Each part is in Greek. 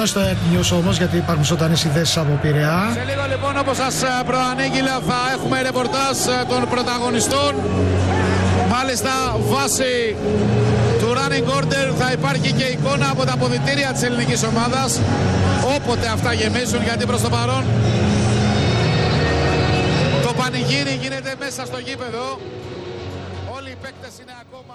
στο News όμως, γιατί υπάρχουν ζωντανές ειδήσεις από Πειραιά. Σε λίγο λοιπόν, όπως σας προανήγγειλα, θα έχουμε ρεπορτάζ των πρωταγωνιστών. Μάλιστα, βάσει του running order θα υπάρχει και εικόνα από τα αποδυτήρια της ελληνικής ομάδας, όποτε αυτά γεμίσουν, γιατί προς το παρόν το πανηγύρι γίνεται μέσα στο γήπεδο. Όλοι οι παίκτες είναι ακόμα...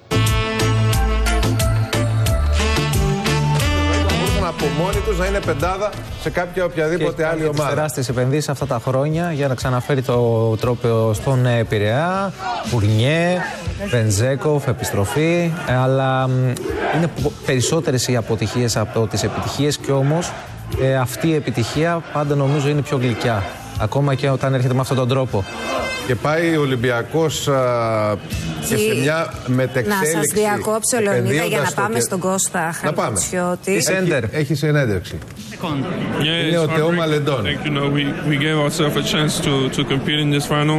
από μόνοι τους να είναι πεντάδα σε κάποια οποιαδήποτε άλλη ομάδα. Τεράστιες επενδύσεις αυτά τα χρόνια για να ξαναφέρει το τρόπαιο στον Πειραιά. Φουρνιέ, Βενζέκοφ, επιστροφή. Αλλά είναι περισσότερες οι αποτυχίες από τις επιτυχίες, και όμως αυτή η επιτυχία πάντα νομίζω είναι πιο γλυκιά. Ακόμα και όταν έρχεται με αυτόν τον τρόπο. Και πάει ο Ολυμπιακός και σε μια μετεξέλιξη. Να σας διακόψω, Λεωνίδα, για να πάμε στον Κώστα Χαρμουτσιώτη. Έχει συνέντευξη. Είναι ο Τεό Μαλεντών. We gave ourselves a chance to compete in this final.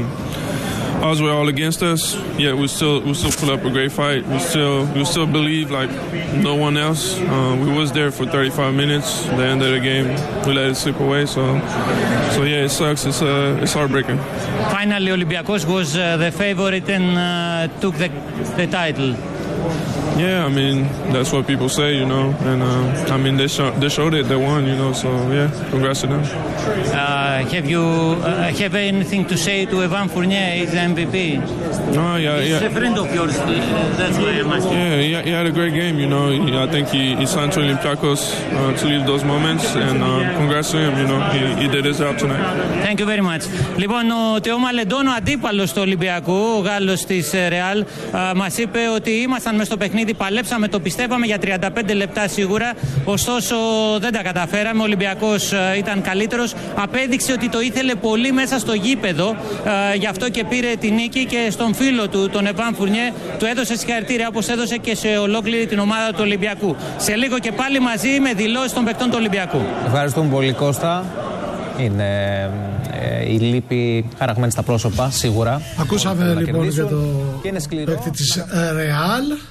Odds were all against us, yet we still put up a great fight. We still believe like no one else. We was there for 35 minutes. The end of the game, we let it slip away. So yeah, it sucks. It's heartbreaking. Finally, Olympiacos was the favorite and took the title. Yeah, I mean that's what people say, you know, and I mean they showed it, they won, you know, so yeah, congrats to them. Have you have anything to say to Evan Fournier? He's the MVP. Oh yeah, He's a friend of yours. That's why I'm asking. Yeah, he had a great game, you know. I think he signed to Olympiacos to leave those moments, and congrats to him, you know. He did his job tonight. Thank you very much. Λοιπόν, ο Τεό Μαλεντών, ο αντίπαλος του Ολυμπιακού, ο Γάλλος της Ρεάλ, μας είπε ότι ήμασταν μες στο παιχνίδι, παλέψαμε, το πιστεύαμε για 35 λεπτά σίγουρα, ωστόσο δεν τα καταφέραμε. Ο Ολυμπιακός ήταν καλύτερος, απέδειξε ότι το ήθελε πολύ μέσα στο γήπεδο, γι' αυτό και πήρε τη νίκη, και στον φίλο του, τον Εβάν Φουρνιέ, του έδωσε συγχαρητήρια, όπως έδωσε και σε ολόκληρη την ομάδα του Ολυμπιακού. Σε λίγο και πάλι μαζί με δηλώσεις των παικτών του Ολυμπιακού. Ευχαριστούμε πολύ, Κώστα. Είναι η λύπη χαραγμένη στα πρόσωπα, σίγουρα. Ακούσαμε λοιπόν για το παίκτη της Ρεάλ.